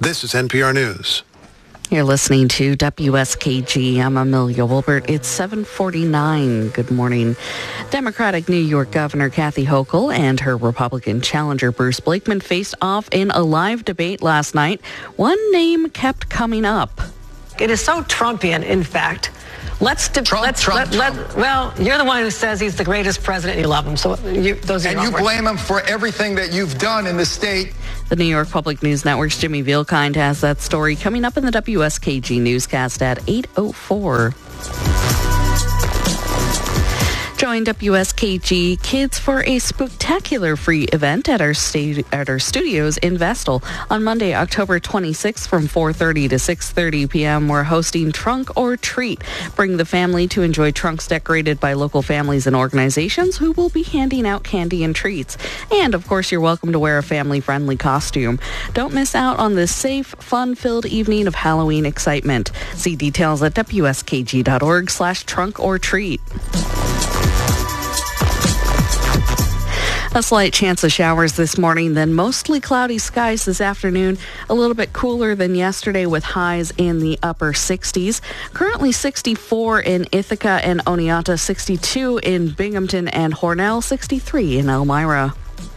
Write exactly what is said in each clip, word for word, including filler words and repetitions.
This is N P R News. You're listening to W S K G. I'm Amelia Wilbert. It's seven forty-nine. Good morning. Democratic New York Governor Kathy Hochul and her Republican challenger Bruce Blakeman faced off in a live debate last night. One name kept coming up. It is so Trumpian, in fact. Let's, de- Trump, let's Trump, let, Trump. let, well, you're the one who says he's the greatest president. You love him, so you, those are and your you words. blame him for everything that you've done in the state. The New York Public News Network's Jimmy Vielkind has that story coming up in the W S K G newscast at eight oh four. Join W S K G Kids for a spectacular free event at our sta- at our studios in Vestal on Monday, October twenty-sixth from four thirty to six thirty p.m. We're hosting Trunk or Treat. Bring the family to enjoy trunks decorated by local families and organizations who will be handing out candy and treats. And, of course, you're welcome to wear a family-friendly costume. Don't miss out on this safe, fun-filled evening of Halloween excitement. See details at W S K G dot org slash trunk or treat. A slight chance of showers this morning, then mostly cloudy skies this afternoon. A little bit cooler than yesterday with highs in the upper sixties. Currently sixty-four in Ithaca and Oneonta, sixty-two in Binghamton and Hornell, sixty-three in Elmira.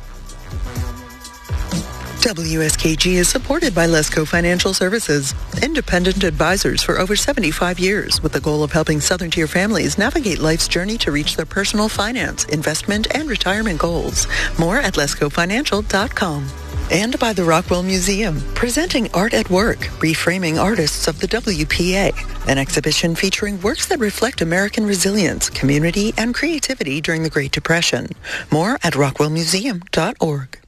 W S K G is supported by Lesco Financial Services, independent advisors for over seventy-five years with the goal of helping Southern Tier families navigate life's journey to reach their personal finance, investment, and retirement goals. More at lesco financial dot com. And by the Rockwell Museum, presenting Art at Work, Reframing Artists of the W P A, an exhibition featuring works that reflect American resilience, community, and creativity during the Great Depression. More at rockwell museum dot org.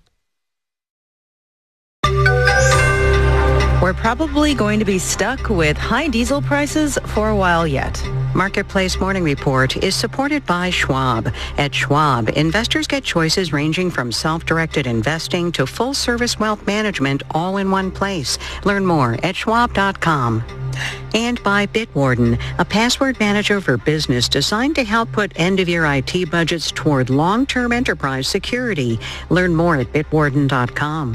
We're probably going to be stuck with high diesel prices for a while yet. Marketplace Morning Report is supported by Schwab. At Schwab, investors get choices ranging from self-directed investing to full-service wealth management all in one place. Learn more at schwab dot com. And by Bitwarden, a password manager for business designed to help put end-of-year I T budgets toward long-term enterprise security. Learn more at bitwarden dot com.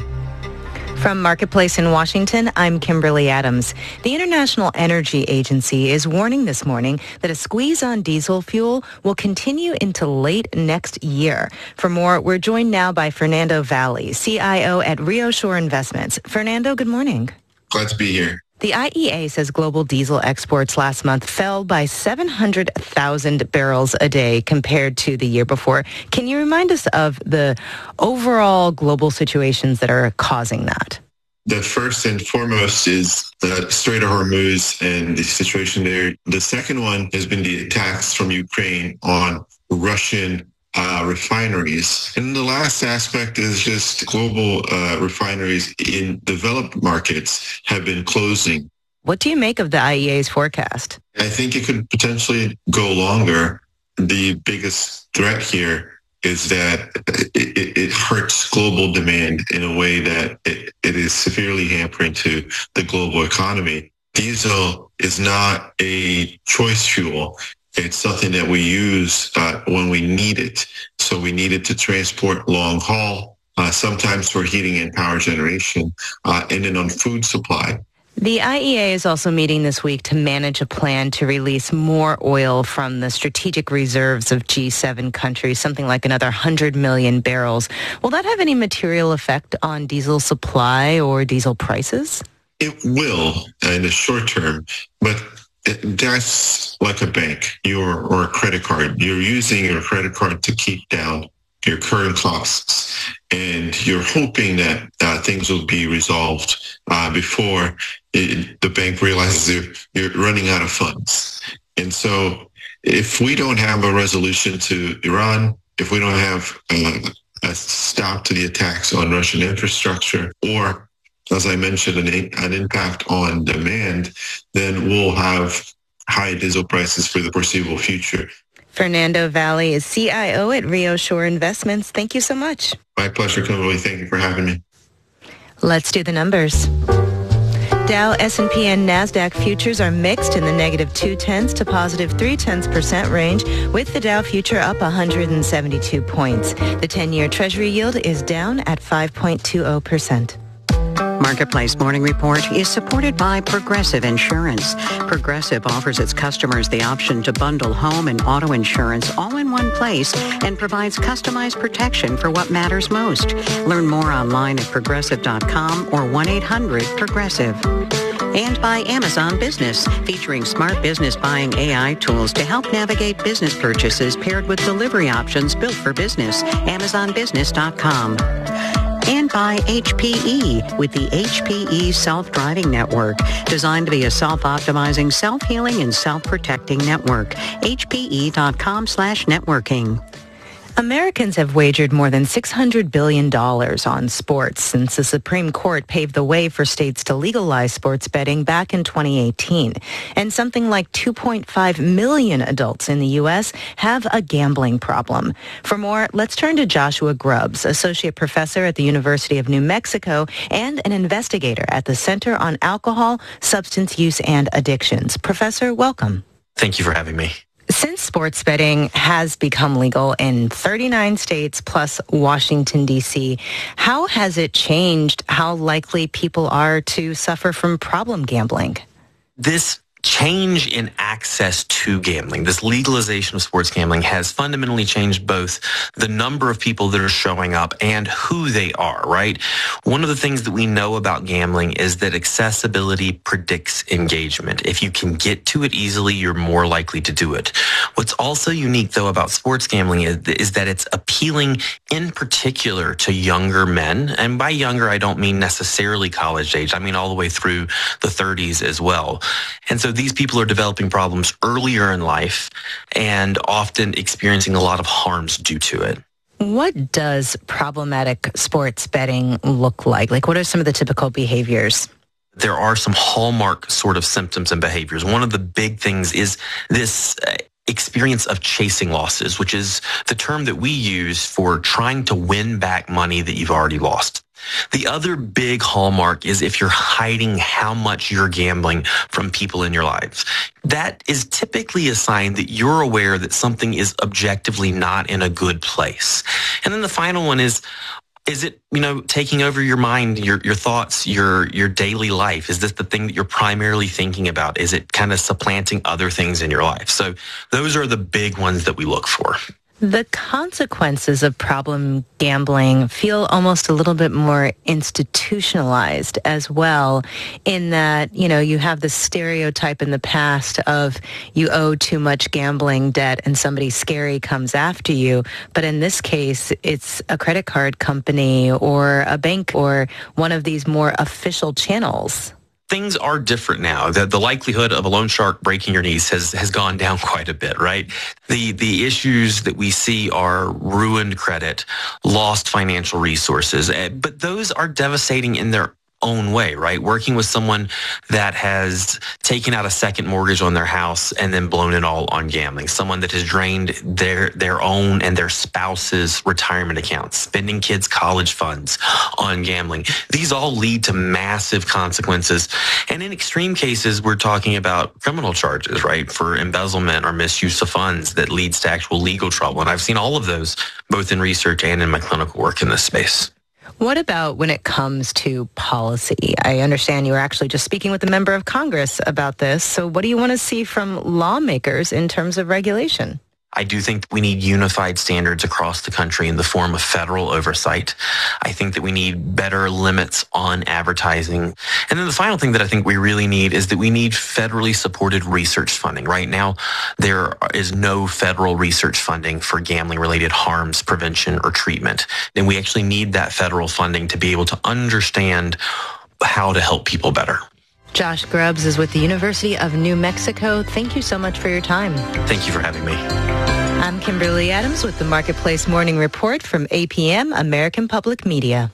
From Marketplace in Washington, I'm Kimberly Adams. The International Energy Agency is warning this morning that a squeeze on diesel fuel will continue into late next year. For more, we're joined now by Fernando Valley, C I O at Rio Shore Investments. Fernando, good morning. Glad to be here. The I E A says global diesel exports last month fell by seven hundred thousand barrels a day compared to the year before. Can you remind us of the overall global situations that are causing that? The first and foremost is the Strait of Hormuz and the situation there. The second one has been the attacks from Ukraine on Russian uh, refineries. And the last aspect is just global uh, refineries in developed markets have been closing. What do you make of the I E A's forecast? I think it could potentially go longer. The biggest threat here is that it, it, it hurts global demand in a way that it, it is severely hampering to the global economy. Diesel is not a choice fuel. It's something that we use uh, when we need it. So we need it to transport long haul, uh, sometimes for heating and power generation, uh, and then on food supply. The I E A is also meeting this week to manage a plan to release more oil from the strategic reserves of G seven countries, something like another one hundred million barrels. Will that have any material effect on diesel supply or diesel prices? It will in the short term, but that's like a bank your, or a credit card. You're using your credit card to keep down your current costs, and you're hoping that uh, things will be resolved uh, before it, the bank realizes you're, you're running out of funds. And so if we don't have a resolution to Iran, if we don't have uh, a stop to the attacks on Russian infrastructure, or, as I mentioned, an, an impact on demand, then we'll have high diesel prices for the foreseeable future. Fernando Valley is C I O at Rio Shore Investments. Thank you so much. My pleasure, Kimberly. Thank you for having me. Let's do the numbers. Dow, S and P, and NASDAQ futures are mixed in the negative two-tenths to positive three-tenths percent range, with the Dow future up one hundred seventy-two points. The ten-year Treasury yield is down at five point two zero percent. Marketplace Morning Report is supported by Progressive Insurance. Progressive offers its customers the option to bundle home and auto insurance all in one place and provides customized protection for what matters most. Learn more online at progressive dot com or one eight hundred progressive. And by Amazon Business, featuring smart business buying A I tools to help navigate business purchases paired with delivery options built for business. amazon business dot com. And by H P E with the H P E Self-Driving Network, designed to be a self-optimizing, self-healing, and self-protecting network. H P E dot com slash networking. Americans have wagered more than six hundred billion dollars on sports since the Supreme Court paved the way for states to legalize sports betting back in twenty eighteen. And something like two point five million adults in the U S have a gambling problem. For more, let's turn to Joshua Grubbs, Associate Professor at the University of New Mexico and an investigator at the Center on Alcohol, Substance Use, and Addictions. Professor, welcome. Thank you for having me. Since sports betting has become legal in thirty-nine states plus Washington, D C, how has it changed how likely people are to suffer from problem gambling? This change in access to gambling, this legalization of sports gambling, has fundamentally changed both the number of people that are showing up and who they are, right? One of the things that we know about gambling is that accessibility predicts engagement. If you can get to it easily, you're more likely to do it. What's also unique, though, about sports gambling is, is that it's appealing in particular to younger men. And by younger, I don't mean necessarily college age. I mean all the way through the thirties as well. And so these people are developing problems earlier in life and often experiencing a lot of harms due to it. What does problematic sports betting look like? Like, what are some of the typical behaviors? There are some hallmark sort of symptoms and behaviors. One of the big things is this uh, experience of chasing losses, which is the term that we use for trying to win back money that you've already lost. The other big hallmark is if you're hiding how much you're gambling from people in your lives. That is typically a sign that you're aware that something is objectively not in a good place. And then the final one is, is it, you know, taking over your mind, your your thoughts, your your daily life? Is this the thing that you're primarily thinking about? Is it kind of supplanting other things in your life? So those are the big ones that we look for. The consequences of problem gambling feel almost a little bit more institutionalized as well, in that, you know, you have the stereotype in the past of you owe too much gambling debt and somebody scary comes after you. But in this case, it's a credit card company or a bank or one of these more official channels. Things are different now. The, the likelihood of a loan shark breaking your knees has, has gone down quite a bit, right? The the issues that we see are ruined credit, lost financial resources, but those are devastating in their own way, right? Working with someone that has taken out a second mortgage on their house and then blown it all on gambling, someone that has drained their their own and their spouse's retirement accounts, spending kids' college funds on gambling. These all lead to massive consequences. And in extreme cases, we're talking about criminal charges, right? For embezzlement or misuse of funds that leads to actual legal trouble. And I've seen all of those both in research and in my clinical work in this space. What about when it comes to policy? I understand you were actually just speaking with a member of Congress about this. So what do you want to see from lawmakers in terms of regulation? I do think we need unified standards across the country in the form of federal oversight. I think that we need better limits on advertising. And then the final thing that I think we really need is that we need federally supported research funding. Right now, there is no federal research funding for gambling-related harms, prevention, or treatment. And we actually need that federal funding to be able to understand how to help people better. Josh Grubbs is with the University of New Mexico. Thank you so much for your time. Thank you for having me. I'm Kimberly Adams with the Marketplace Morning Report from A P M, American Public Media.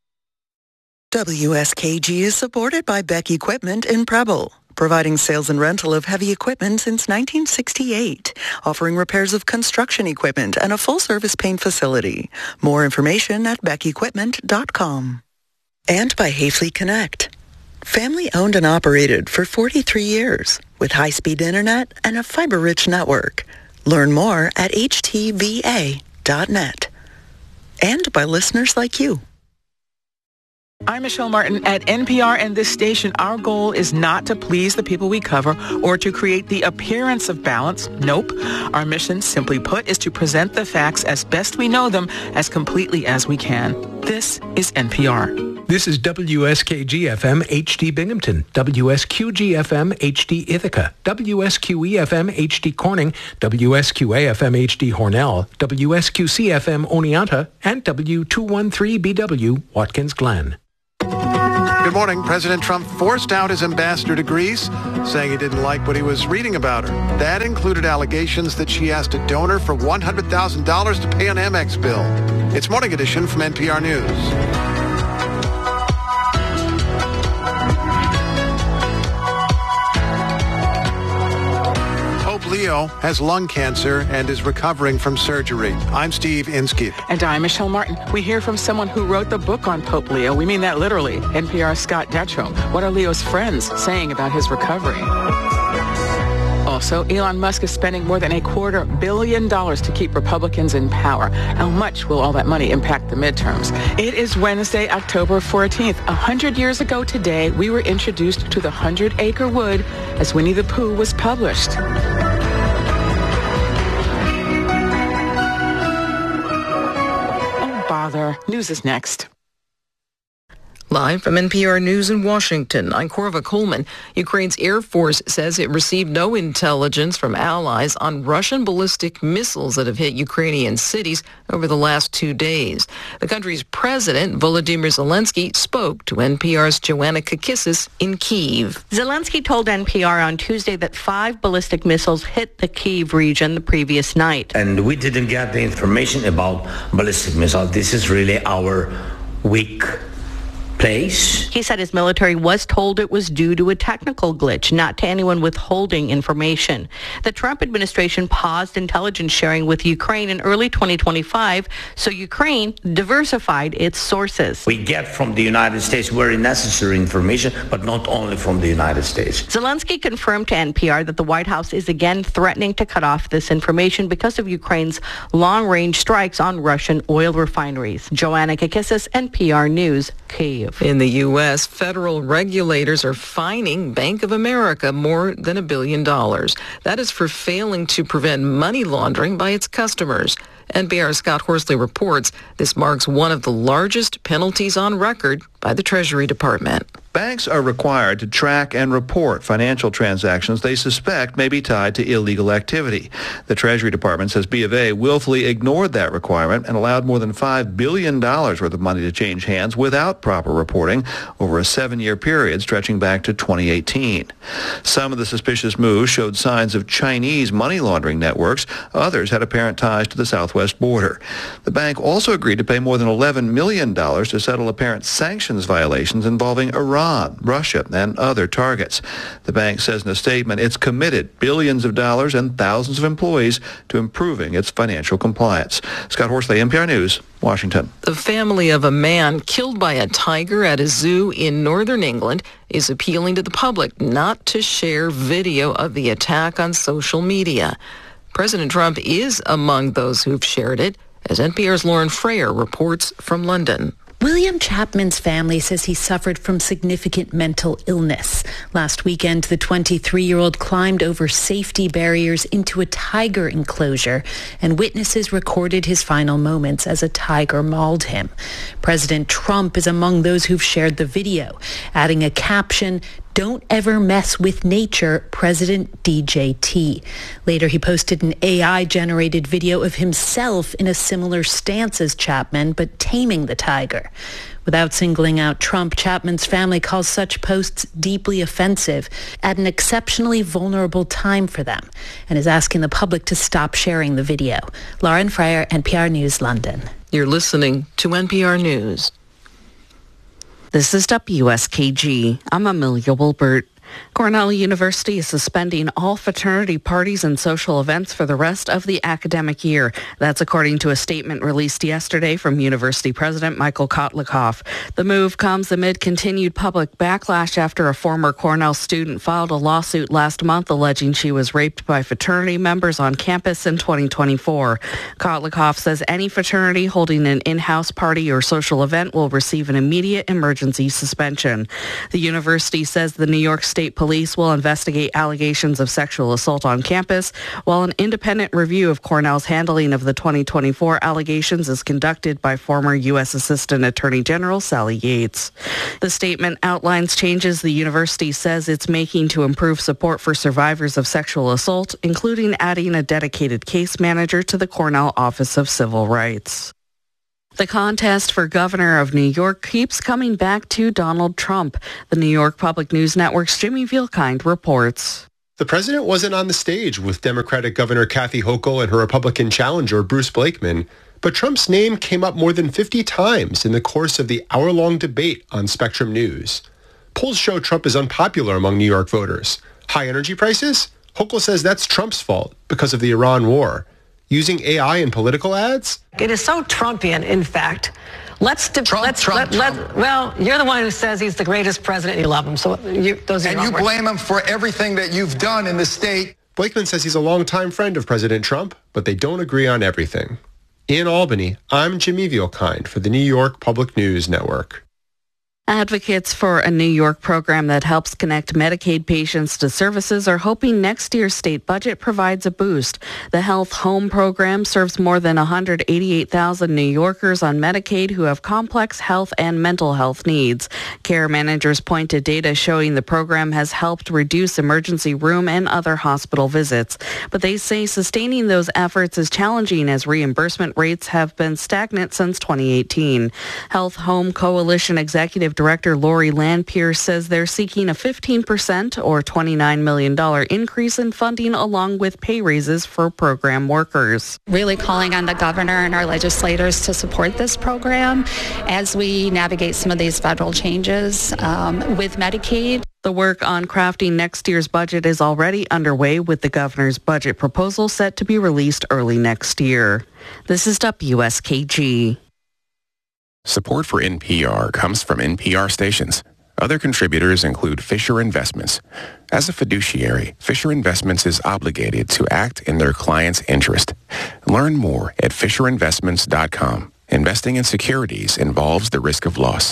W S K G is supported by Beck Equipment in Preble, providing sales and rental of heavy equipment since nineteen sixty-eight, offering repairs of construction equipment and a full-service paint facility. More information at beck equipment dot com. And by Hayfleet Connect. Family owned and operated for forty-three years with high-speed internet and a fiber-rich network. Learn more at h t v a dot net. And by listeners like you. I'm Michelle Martin at N P R and this station. Our goal is not to please the people we cover or to create the appearance of balance. Nope. Our mission, simply put, is to present the facts as best we know them as completely as we can. This is N P R. This is W S K G F M H D Binghamton, W S Q G F M H D Ithaca, W S Q E F M H D Corning, W S Q A F M H D Hornell, W S Q C F M Oneonta, and W two thirteen B W Watkins Glen. Good morning. President Trump forced out his ambassador to Greece, saying he didn't like what he was reading about her. That included allegations that she asked a donor for one hundred thousand dollars to pay an Amex bill. It's Morning Edition from N P R News. Leo has lung cancer and is recovering from surgery. I'm Steve Inskeep. And I'm Michelle Martin. We hear from someone who wrote the book on Pope Leo. We mean that literally. N P R's Scott Detrow. What are Leo's friends saying about his recovery? Also, Elon Musk is spending more than a quarter billion dollars to keep Republicans in power. How much will all that money impact the midterms? It is Wednesday, October fourteenth. A hundred years ago today, we were introduced to the Hundred Acre Wood as Winnie the Pooh was published. Bother. News is next. Live from N P R News in Washington, I'm Corva Coleman. Ukraine's Air Force says it received no intelligence from allies on Russian ballistic missiles that have hit Ukrainian cities over the last two days. The country's president, Volodymyr Zelensky, spoke to N P R's Joanna Kakissis in Kyiv. Zelensky told N P R on Tuesday that five ballistic missiles hit the Kyiv region the previous night. And we didn't get the information about ballistic missiles. This is really our weak place. He said his military was told it was due to a technical glitch, not to anyone withholding information. The Trump administration paused intelligence sharing with Ukraine in early twenty twenty-five, so Ukraine diversified its sources. We get from the United States very necessary information, but not only from the United States. Zelensky confirmed to N P R that the White House is again threatening to cut off this information because of Ukraine's long-range strikes on Russian oil refineries. Joanna Kakissis, N P R News, Kyiv. In the U S, federal regulators are fining Bank of America more than a billion dollars. That is for failing to prevent money laundering by its customers. N P R's Scott Horsley reports this marks one of the largest penalties on record by the Treasury Department. Banks are required to track and report financial transactions they suspect may be tied to illegal activity. The Treasury Department says B of A willfully ignored that requirement and allowed more than five billion dollars worth of money to change hands without proper reporting over a seven-year period stretching back to twenty eighteen. Some of the suspicious moves showed signs of Chinese money laundering networks. Others had apparent ties to the southwest border. The bank also agreed to pay more than eleven million dollars to settle apparent sanctions violations involving Iran, Russia, and other targets. The bank says in a statement it's committed billions of dollars and thousands of employees to improving its financial compliance. Scott Horsley, N P R News, Washington. The family of a man killed by a tiger at a zoo in northern England is appealing to the public not to share video of the attack on social media. President Trump is among those who've shared it, as N P R's Lauren Frayer reports from London. William Chapman's family says he suffered from significant mental illness. Last weekend, the twenty-three-year-old climbed over safety barriers into a tiger enclosure, and witnesses recorded his final moments as a tiger mauled him. President Trump is among those who've shared the video, adding a caption, "Don't ever mess with nature, President D J T." Later, he posted an A I-generated video of himself in a similar stance as Chapman, but taming the tiger. Without singling out Trump, Chapman's family calls such posts deeply offensive at an exceptionally vulnerable time for them, and is asking the public to stop sharing the video. Lauren Frayer, N P R News, London. You're listening to N P R News. This is W S K G. I'm Amelia Wilbert. Cornell University is suspending all fraternity parties and social events for the rest of the academic year. That's according to a statement released yesterday from University President Michael Kotlikoff. The move comes amid continued public backlash after a former Cornell student filed a lawsuit last month alleging she was raped by fraternity members on campus in twenty twenty-four. Kotlikoff says any fraternity holding an in-house party or social event will receive an immediate emergency suspension. The university says the New York State Police will investigate allegations of sexual assault on campus, while an independent review of Cornell's handling of the twenty twenty-four allegations is conducted by former U S Assistant Attorney General Sally Yates. The statement outlines changes the university says it's making to improve support for survivors of sexual assault, including adding a dedicated case manager to the Cornell Office of Civil Rights. The contest for governor of New York keeps coming back to Donald Trump. The New York Public News Network's Jimmy Vielkind reports. The president wasn't on the stage with Democratic Governor Kathy Hochul and her Republican challenger Bruce Blakeman, but Trump's name came up more than fifty times in the course of the hour-long debate on Spectrum News. Polls show Trump is unpopular among New York voters. High energy prices? Hochul says that's Trump's fault because of the Iran war. Using A I in political ads? It is so Trumpian, in fact. Let's, de- Trump, let's, Trump, let, Trump. Let, well, you're the one who says he's the greatest president and you love him. So you, those are And you blame him for everything that you've done in the state. Blakeman says he's a longtime friend of President Trump, but they don't agree on everything. In Albany, I'm Jimmy Vielkind for the New York Public News Network. Advocates for a New York program that helps connect Medicaid patients to services are hoping next year's state budget provides a boost. The Health Home program serves more than one hundred eighty-eight thousand New Yorkers on Medicaid who have complex health and mental health needs. Care managers point to data showing the program has helped reduce emergency room and other hospital visits. But they say sustaining those efforts is challenging as reimbursement rates have been stagnant since twenty eighteen. Health Home Coalition Executive Director Lori Landpeer says they're seeking a fifteen percent or twenty-nine million dollars increase in funding along with pay raises for program workers. Really calling on the governor and our legislators to support this program as we navigate some of these federal changes um, with Medicaid. The work on crafting next year's budget is already underway with the governor's budget proposal set to be released early next year. This is W S K G. Support for N P R comes from N P R stations. Other contributors include Fisher Investments. As a fiduciary, Fisher Investments is obligated to act in their client's interest. Learn more at fisher investments dot com. Investing in securities involves the risk of loss.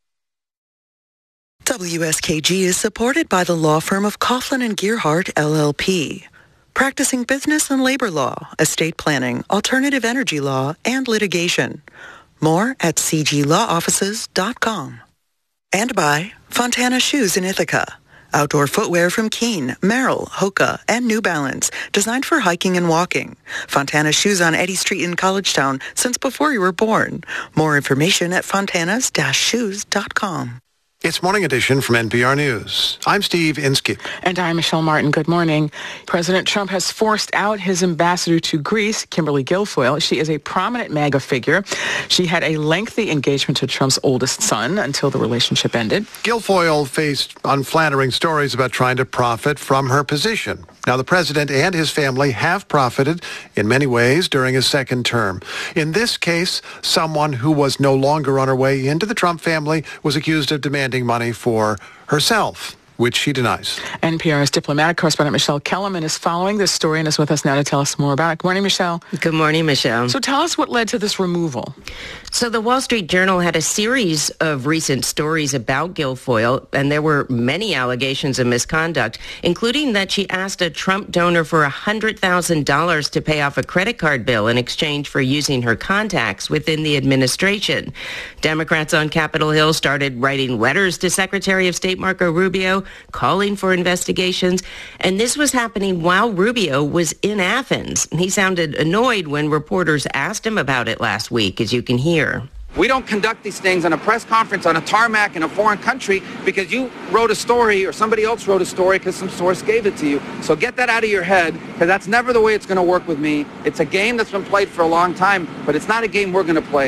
W S K G is supported by the law firm of Coughlin and Gearhart, L L P. Practicing business and labor law, estate planning, alternative energy law, and litigation. More at c g law offices dot com. And by Fontana Shoes in Ithaca. Outdoor footwear from Keen, Merrill, Hoka, and New Balance, designed for hiking and walking. Fontana Shoes on Eddy Street in Collegetown since before you were born. More information at fontanas dash shoes dot com. It's Morning Edition from N P R News. I'm Steve Inskeep. And I'm Michelle Martin. Good morning. President Trump has forced out his ambassador to Greece, Kimberly Guilfoyle. She is a prominent MAGA figure. She had a lengthy engagement to Trump's oldest son until the relationship ended. Guilfoyle faced unflattering stories about trying to profit from her position. Now, the president and his family have profited in many ways during his second term. In this case, someone who was no longer on her way into the Trump family was accused of demanding money for herself, which she denies. N P R's diplomatic correspondent Michelle Kellerman is following this story and is with us now to tell us more about it. Good morning, Michelle. Good morning, Michelle. So tell us what led to this removal. So the Wall Street Journal had a series of recent stories about Guilfoyle, and there were many allegations of misconduct, including that she asked a Trump donor for one hundred thousand dollars to pay off a credit card bill in exchange for using her contacts within the administration. Democrats on Capitol Hill started writing letters to Secretary of State Marco Rubio, calling for investigations, and this was happening while Rubio was in Athens. He sounded annoyed when reporters asked him about it last week, as you can hear. We don't conduct these things on a press conference on a tarmac in a foreign country because you wrote a story or somebody else wrote a story because some source gave it to you. So get that out of your head, because that's never the way it's going to work with me. It's a game that's been played for a long time, but it's not a game we're going to play.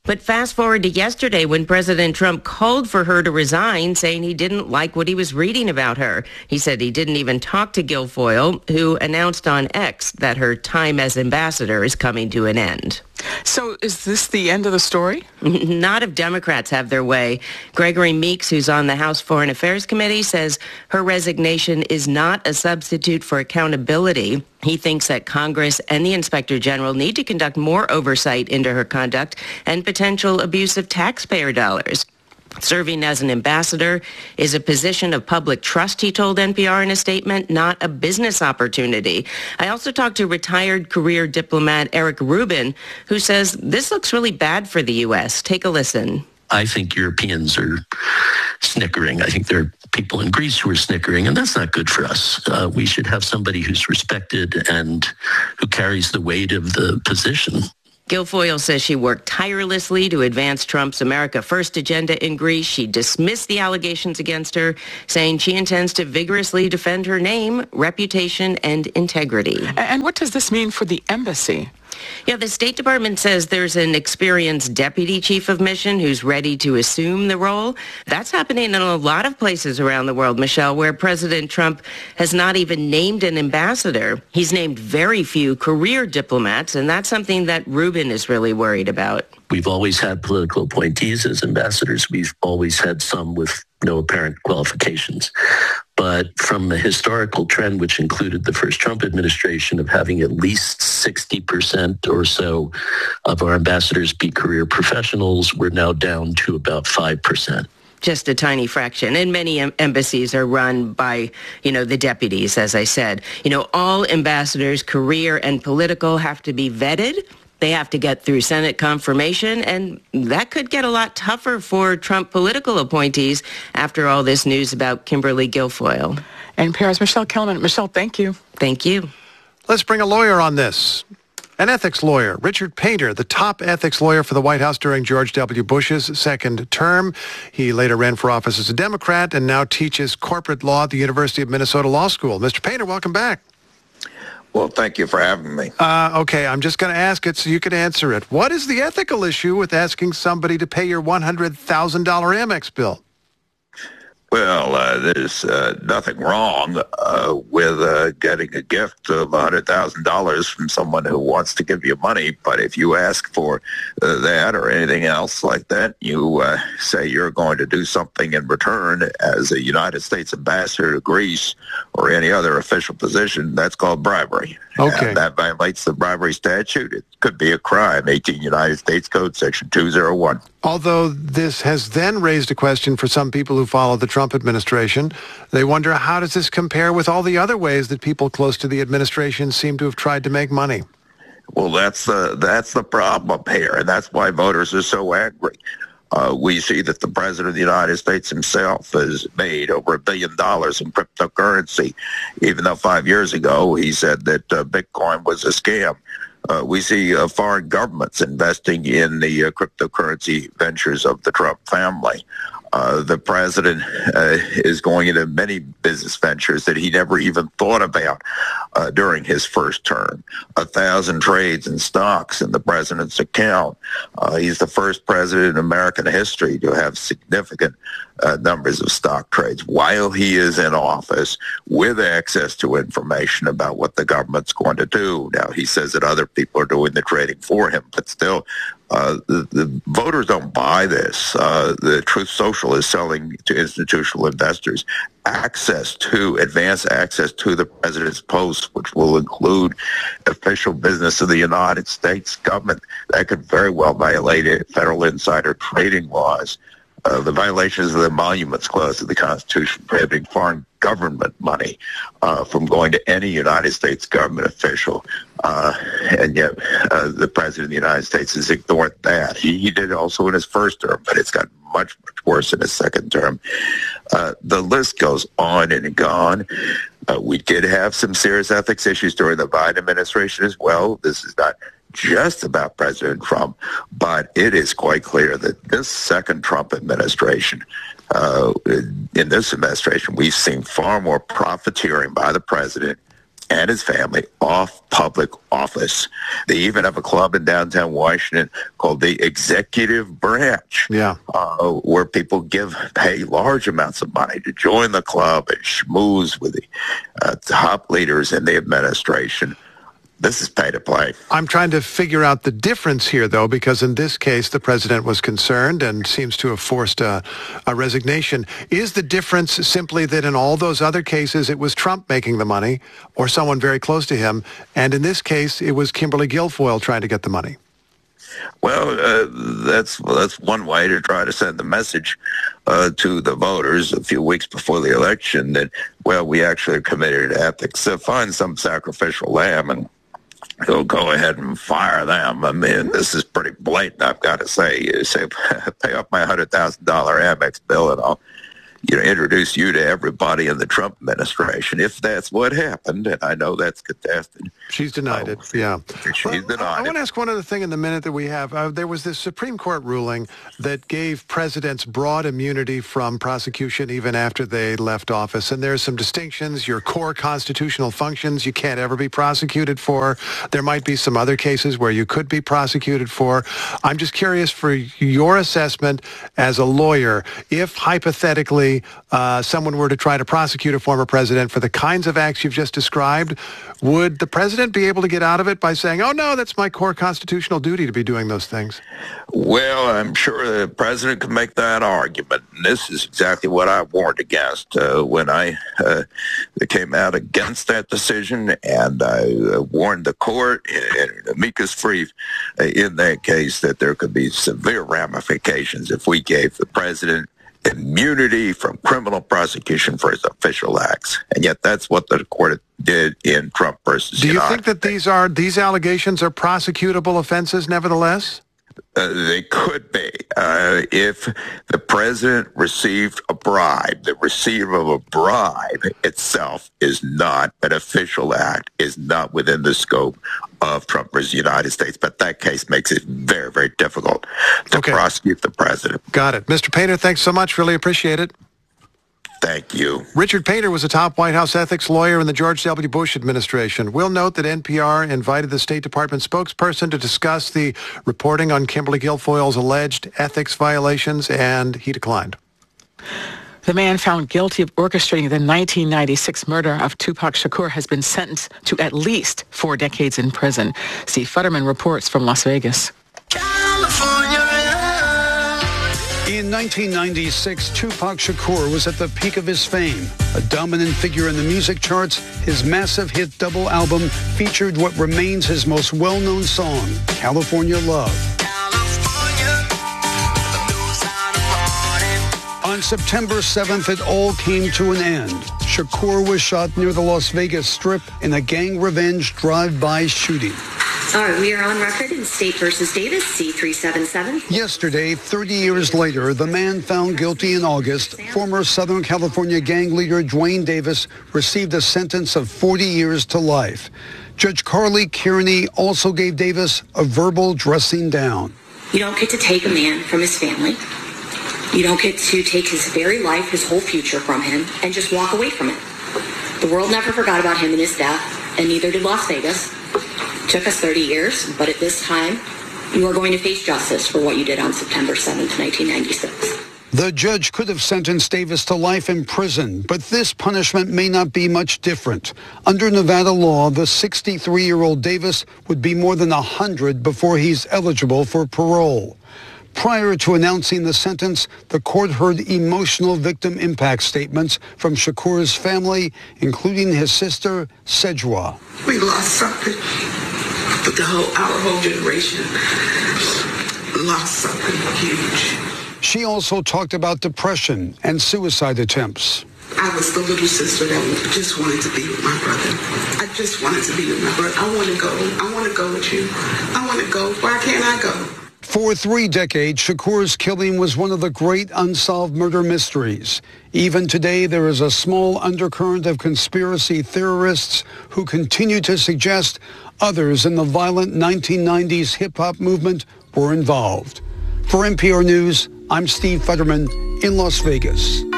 But fast forward to yesterday when President Trump called for her to resign, saying he didn't like what he was reading about her. He said he didn't even talk to Guilfoyle, who announced on X that her time as ambassador is coming to an end. So is this the end of the story? Not if Democrats have their way. Gregory Meeks, who's on the House Foreign Affairs Committee, says her resignation is not a substitute for accountability. He thinks that Congress and the Inspector General need to conduct more oversight into her conduct and potential abuse of taxpayer dollars. Serving as an ambassador is a position of public trust, he told N P R in a statement, not a business opportunity. I also talked to retired career diplomat Eric Rubin, who says this looks really bad for the U S. Take a listen. I think Europeans are snickering. I think there are people in Greece who are snickering, and that's not good for us. Uh, we should have somebody who's respected and who carries the weight of the position. Guilfoyle says she worked tirelessly to advance Trump's America First agenda in Greece. She dismissed the allegations against her, saying she intends to vigorously defend her name, reputation, and integrity. And what does this mean for the embassy? Yeah, the State Department says there's an experienced deputy chief of mission who's ready to assume the role. That's happening in a lot of places around the world, Michelle, where President Trump has not even named an ambassador. He's named very few career diplomats, and that's something that Rubin is really worried about. We've always had political appointees as ambassadors. We've always had some with no apparent qualifications. But from a historical trend, which included the first Trump administration of having at least sixty percent or so of our ambassadors be career professionals, we're now down to about five percent. Just a tiny fraction. And many em- embassies are run by, you know, the deputies, as I said. You know, all ambassadors, career and political, have to be vetted. They have to get through Senate confirmation, and that could get a lot tougher for Trump political appointees after all this news about Kimberly Guilfoyle. N P R's Michelle Kellerman. Michelle, thank you. Thank you. Let's bring a lawyer on this. An ethics lawyer, Richard Painter, the top ethics lawyer for the White House during George W. Bush's second term. He later ran for office as a Democrat and now teaches corporate law at the University of Minnesota Law School. Mister Painter, welcome back. Well, thank you for having me. Uh, okay, I'm just going to ask it so you can answer it. What is the ethical issue with asking somebody to pay your one hundred thousand dollars Amex bill? Well, uh, there's uh, nothing wrong uh, with uh, getting a gift of one hundred thousand dollars from someone who wants to give you money. But if you ask for uh, that or anything else like that, you uh, say you're going to do something in return as a United States ambassador to Greece or any other official position, that's called bribery. Okay. And that violates the bribery statute. It could be a crime, eighteen United States Code, Section two oh one. Although this has then raised a question for some people who follow the Trump administration. They wonder, how does this compare with all the other ways that people close to the administration seem to have tried to make money? Well, that's the, that's the problem here, and that's why voters are so angry. Uh, we see that the President of the United States himself has made over a billion dollars in cryptocurrency, even though five years ago he said that uh, Bitcoin was a scam. Uh, we see uh, foreign governments investing in the uh, cryptocurrency ventures of the Trump family. Uh, the president uh, is going into many business ventures that he never even thought about uh, during his first term. A thousand trades in stocks in the president's account. Uh, he's the first president in American history to have significant uh, numbers of stock trades while he is in office with access to information about what the government's going to do. Now, he says that other people are doing the trading for him, but still, Uh, the, the voters don't buy this. Uh, the Truth Social is selling to institutional investors access to, advanced access to the president's posts, which will include official business of the United States government. That could very well violate federal insider trading laws. Uh, the violations of the Emoluments Clause of the Constitution prohibiting foreign government money uh, from going to any United States government official. Uh, and yet uh, the President of the United States has ignored that. He, he did also in his first term, but it's gotten much, much worse in his second term. Uh, the list goes on and on. Uh, we did have some serious ethics issues during the Biden administration as well. This is not just about President Trump, but it is quite clear that this second Trump administration, uh, in this administration, we've seen far more profiteering by the president and his family off public office. They even have a club in downtown Washington called the Executive Branch, yeah, uh, where people give pay large amounts of money to join the club and schmooze with the uh, top leaders in the administration. This is pay to play. I'm trying to figure out the difference here, though, because in this case, the president was concerned and seems to have forced a, a resignation. Is the difference simply that in all those other cases, it was Trump making the money or someone very close to him, and in this case, it was Kimberly Guilfoyle trying to get the money? Well, uh, that's well, that's one way to try to send the message uh, to the voters a few weeks before the election that, well, we actually are committed to ethics. So find some sacrificial lamb and he'll go ahead and fire them. I mean, this is pretty blatant, I've got to say. You say, pay off my one hundred thousand dollars Amex bill and I'll, you know, introduce you to everybody in the Trump administration, if that's what happened. And I know that's contested. She's denied oh, it, yeah. She's well, denied I, I it. want to ask one other thing in the minute that we have. Uh, there was this Supreme Court ruling that gave presidents broad immunity from prosecution even after they left office. And there's some distinctions. Your core constitutional functions you can't ever be prosecuted for. There might be some other cases where you could be prosecuted for. I'm just curious for your assessment as a lawyer, if hypothetically Uh, someone were to try to prosecute a former president for the kinds of acts you've just described, would the president be able to get out of it by saying, oh, no, that's my core constitutional duty to be doing those things? Well, I'm sure the president could make that argument. And this is exactly what I warned against uh, when I uh, came out against that decision. And I uh, warned the court and amicus brief uh, in that case that there could be severe ramifications if we gave the president immunity from criminal prosecution for his official acts. And yet that's what the court did in Trump versus Do you United think that these are these allegations are prosecutable offenses nevertheless? Uh, they could be. Uh, if the president received a bribe, the receiver of a bribe itself is not an official act, is not within the scope of Trump versus United States. But that case makes it very, very difficult to okay. prosecute the president. Got it. Mister Painter, thanks so much. Really appreciate it. Thank you. Richard Painter was a top White House ethics lawyer in the George W. Bush administration. We'll note that N P R invited the State Department spokesperson to discuss the reporting on Kimberly Guilfoyle's alleged ethics violations, and he declined. The man found guilty of orchestrating the nineteen ninety-six murder of Tupac Shakur has been sentenced to at least four decades in prison. Steve Futterman reports from Las Vegas. In nineteen ninety-six, Tupac Shakur was at the peak of his fame. A dominant figure in the music charts, his massive hit double album featured what remains his most well-known song, California Love. On September seventh, it all came to an end. Shakur was shot near the Las Vegas Strip in a gang revenge drive-by shooting. All right, we are on record in State versus Davis, C three seven seven. Yesterday, thirty years later, the man found guilty in August, former Southern California gang leader Duane Davis, received a sentence of forty years to life. Judge Carly Kearney also gave Davis a verbal dressing down. You don't get to take a man from his family. You don't get to take his very life, his whole future from him, and just walk away from it. The world never forgot about him and his death, and neither did Las Vegas. Took us thirty years, but at this time, you are going to face justice for what you did on September seventh, nineteen ninety-six. The judge could have sentenced Davis to life in prison, but this punishment may not be much different. Under Nevada law, the sixty-three-year-old Davis would be more than one hundred before he's eligible for parole. Prior to announcing the sentence, the court heard emotional victim impact statements from Shakur's family, including his sister, Sejwa. We lost something. But the whole, our whole generation lost something huge. She also talked about depression and suicide attempts. I was the little sister that just wanted to be with my brother. I just wanted to be with my brother. I want to go. I want to go with you. I want to go. Why can't I go? For three decades, Shakur's killing was one of the great unsolved murder mysteries. Even today, there is a small undercurrent of conspiracy theorists who continue to suggest others in the violent nineteen nineties hip-hop movement were involved. For N P R News, I'm Steve Futterman in Las Vegas.